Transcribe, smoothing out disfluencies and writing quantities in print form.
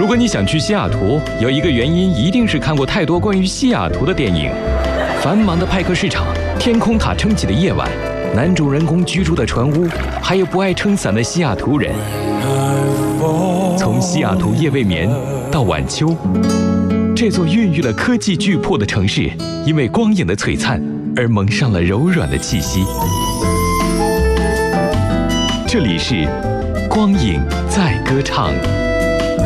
如果你想去西雅图，有一个原因一定是看过太多关于西雅图的电影。繁忙的派克市场，天空塔撑起的夜晚，男主人公居住的船屋，还有不爱撑伞的西雅图人。从西雅图夜未眠到晚秋，这座孕育了科技巨擘的城市，因为光影的璀璨而蒙上了柔软的气息。这里是光影在歌唱。